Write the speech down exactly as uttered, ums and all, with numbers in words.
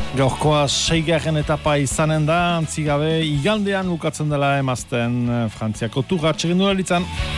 Gaurkoa seigarren etapa izanen da, antzigabe, igandean bukatzen dela emazten Frantziako turra txegin duela litzan.